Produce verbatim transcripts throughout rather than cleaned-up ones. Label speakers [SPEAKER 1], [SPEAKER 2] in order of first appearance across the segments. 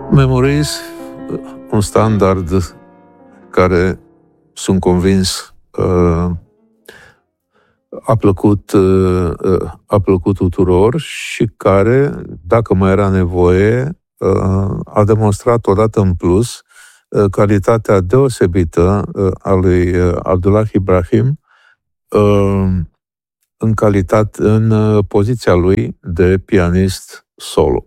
[SPEAKER 1] Memories, un standard care, sunt convins, a plăcut, a plăcut tuturor și care, dacă mai era nevoie, a demonstrat odată în plus calitatea deosebită a lui Abdullah Ibrahim în calitate, în poziția lui de pianist solo.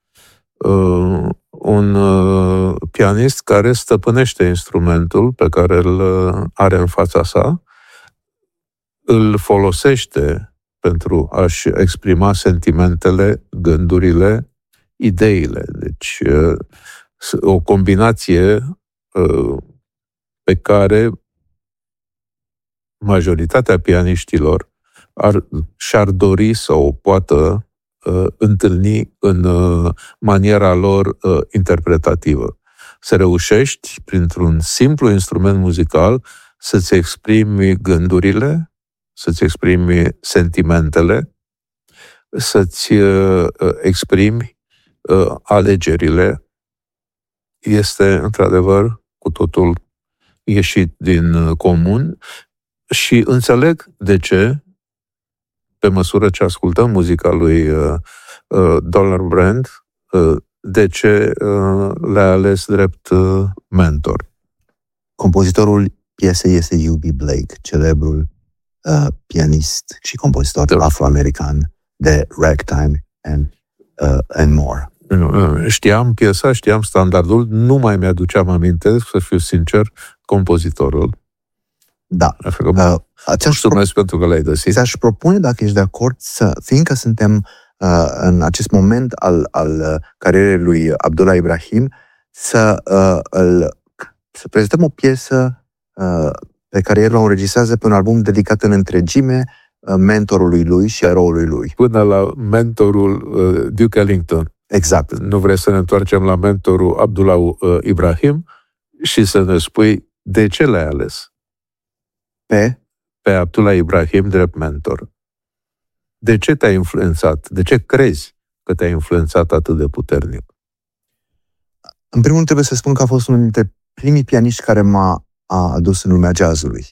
[SPEAKER 1] Un pianist care stăpânește instrumentul pe care îl are în fața sa, îl folosește pentru a-și exprima sentimentele, gândurile, ideile. Deci, o combinație pe care majoritatea pianiștilor ar, și-ar dori să o poată uh, întâlni în uh, maniera lor uh, interpretativă. Să reușești, printr-un simplu instrument muzical, să-ți exprimi gândurile, să-ți exprimi sentimentele, să-ți uh, exprimi uh, alegerile, este, într-adevăr, cu totul ieșit din uh, comun și înțeleg de ce, pe măsură ce ascultăm muzica lui uh, uh, Donald Brand, uh, de ce uh, le-a ales drept uh, mentor.
[SPEAKER 2] Compozitorul piesei este U B. Blake, celebrul uh, pianist și compozitor de afroamerican de ragtime and, uh, and more.
[SPEAKER 1] Știam piesa, știam standardul, nu mai mi-aduceam aminte, să fiu sincer, compozitorul.
[SPEAKER 2] Da.
[SPEAKER 1] Uh, Mulțumesc pro- pentru că l-ai găsit.
[SPEAKER 2] Ți-aș propune, dacă ești de acord, să, fiindcă suntem uh, în acest moment al, al uh, carierei lui Abdullah Ibrahim, să, uh, îl, să prezentăm o piesă uh, pe care el o înregistrează pe un album dedicat în întregime uh, mentorului lui și eroului lui.
[SPEAKER 1] Până la mentorul uh, Duke Ellington.
[SPEAKER 2] Exact.
[SPEAKER 1] Nu vrei să ne întoarcem la mentorul Abdullah uh, Ibrahim și să ne spui de ce l-ai ales?
[SPEAKER 2] Pe?
[SPEAKER 1] Pe Abdullah Ibrahim drept mentor. De ce te-a influențat? De ce crezi că te-a influențat atât de puternic?
[SPEAKER 2] În primul rând trebuie să spun că a fost unul dintre primii pianiști care m-a a adus în lumea jazzului.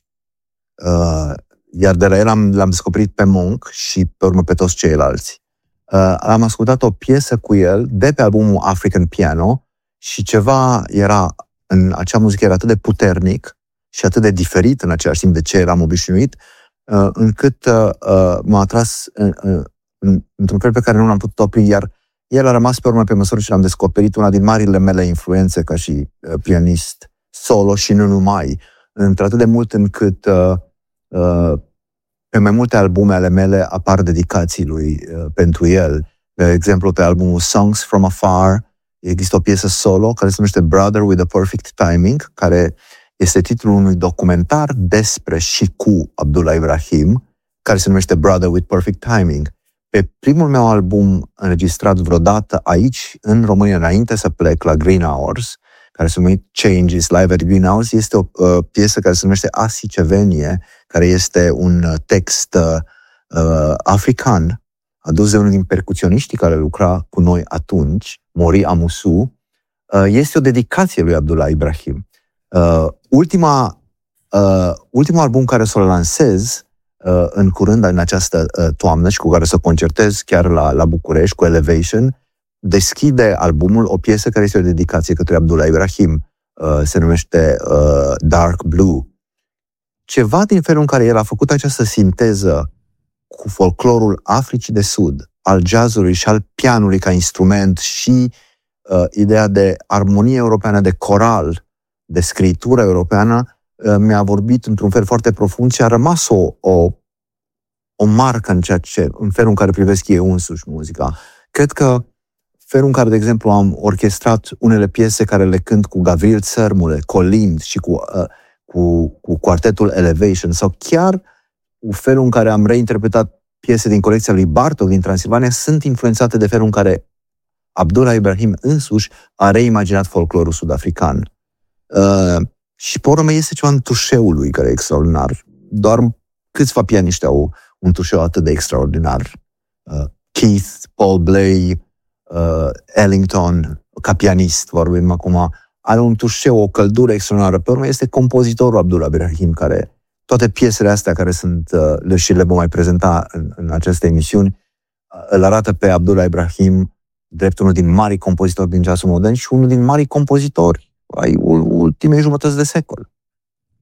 [SPEAKER 2] Uh, iar de la el am, l-am descoperit pe Monk și pe urmă pe toți ceilalți. Uh, am ascultat o piesă cu el de pe albumul African Piano și ceva era, în acea muzică era atât de puternic și atât de diferit în același timp de ce eram obișnuit, uh, încât uh, m-a atras uh, uh, într-un fel pe care nu l-am putut opri, iar el a rămas pe urmă, pe măsură ce l-am descoperit, una din marile mele influențe ca și uh, pianist solo și nu numai, într-atât de mult încât uh, uh, pe mai multe albume ale mele apar dedicații lui uh, pentru el. De exemplu, pe albumul Songs from Afar există o piesă solo care se numește Brother with a Perfect Timing, care este titlul unui documentar despre și cu Abdullah Ibrahim, care se numește Brother with Perfect Timing. Pe primul meu album înregistrat vreodată aici, în România, înainte să plec la Green Hours, care se numește Changes Live at Green Hours, este o uh, piesă care se numește Asicevenie, care este un uh, text uh, african, adus de unul din percusioniștii care lucra cu noi atunci, Mori Amusu. Uh, este o dedicație lui Abdullah Ibrahim. Uh, ultima, uh, ultimul album care să-l lansez uh, în curând, în această uh, toamnă și cu care să concertez chiar la, la București, cu Elevation, deschide albumul o piesă care este o dedicație către Abdullah Ibrahim. Uh, se numește uh, Dark Blue. Ceva din felul în care el a făcut această sinteză cu folclorul Africii de Sud, al jazzului și al pianului ca instrument și uh, ideea de armonie europeană, de coral, de scritură europeană, mi-a vorbit într-un fel foarte profund și a rămas o, o, o marcă în, ceea ce, în felul în care privesc eu însuși muzica. Cred că felul în care, de exemplu, am orchestrat unele piese care le cânt cu Gavril Țărmule, Colind și cu, uh, cu, cu quartetul Elevation, sau chiar felul în care am reinterpretat piese din colecția lui Bartók din Transilvania, sunt influențate de felul în care Abdullah Ibrahim însuși a reimaginat folclorul sud-african. Uh, și pe urmă este ceva în tușeul lui care e extraordinar. Doar câțiva pianiști au un tușeu atât de extraordinar. Uh, Keith, Paul Bley, uh, Ellington, ca pianist, vorbim acum, are un tușeu, o căldură extraordinară. Pe urmă este compozitorul Abdul Ibrahim, care toate piesele astea care sunt, uh, și le vom mai prezenta în, în aceste emisiuni, uh, îl arată pe Abdul Ibrahim drept unul din marii compozitori din jazzul modern și unul din marii compozitori ai ultimei jumătăți de secol.